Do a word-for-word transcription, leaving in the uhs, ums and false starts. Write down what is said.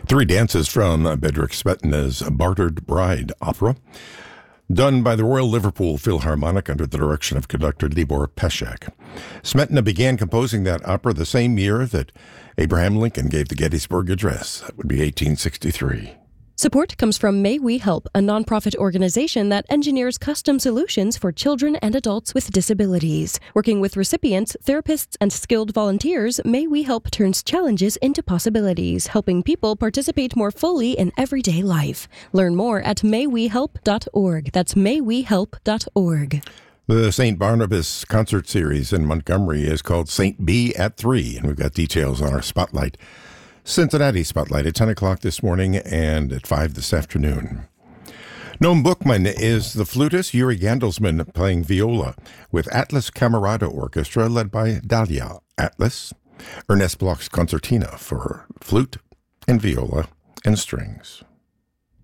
Three dances from Bedřich Smetana's Bartered Bride opera, done by the Royal Liverpool Philharmonic under the direction of conductor Libor Pesek. Smetana began composing that opera the same year that Abraham Lincoln gave the Gettysburg Address. That would be eighteen sixty-three. Support comes from May We Help, a nonprofit organization that engineers custom solutions for children and adults with disabilities. Working with recipients, therapists, and skilled volunteers, May We Help turns challenges into possibilities, helping people participate more fully in everyday life. Learn more at may we help dot org. That's may we help dot org. The Saint Barnabas concert series in Montgomery is called Saint B at three, and we've got details on our Spotlight. Cincinnati Spotlight at ten o'clock this morning and at five this afternoon. Noam Bookman is the flutist, Yuri Gandelsman playing viola with Atlas Camerata Orchestra led by Dalia Atlas, Ernest Bloch's Concertina for flute and viola and strings.